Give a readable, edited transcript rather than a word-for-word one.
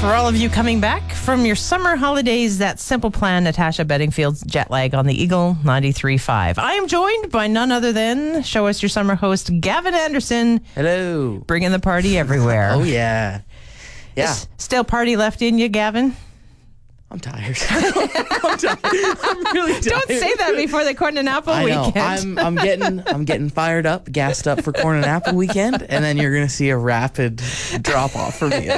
For all of you coming back from your summer holidays, that Simple Plan, Natasha Bedingfield's Jet Lag on the Eagle 93.5. I am joined by none other than Show Us Your Summer host, Gavin Anderson. Hello. Bringing the party everywhere. Oh, yeah. Yeah. Still party left in you, Gavin? I'm tired. I'm tired. I'm really tired. Don't say that before the Corn and Apple I know. weekend. I'm getting fired up, gassed up for Corn and Apple weekend, and then you're gonna see a rapid drop off for me.